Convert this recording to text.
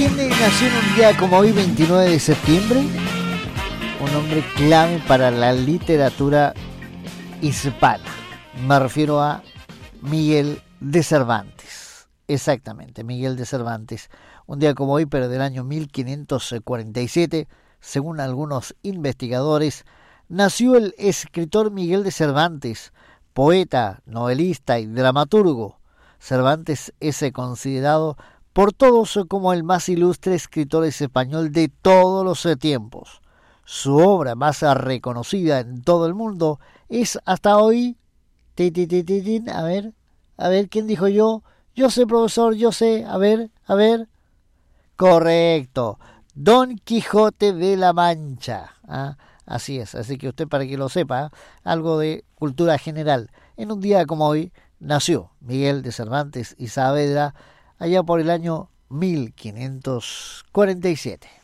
quién nació en un día como hoy, 29 de septiembre? Un hombre clave para la literatura hispana. Me refiero a Miguel de Cervantes. Exactamente, Miguel de Cervantes. Un día como hoy, pero del año 1547, según algunos investigadores, nació el escritor Miguel de Cervantes, poeta, novelista y dramaturgo. Cervantes es considerado por todos como el más ilustre escritor español de todos los tiempos. Su obra más reconocida en todo el mundo es hasta hoy... A ver, ¿quién dijo yo? Yo sé, profesor, yo sé. A ver. Correcto. Don Quijote de la Mancha. ¿Ah? Así es, así que usted, para que lo sepa, algo de cultura general. En un día como hoy nació Miguel de Cervantes y Saavedra allá por el año 1547.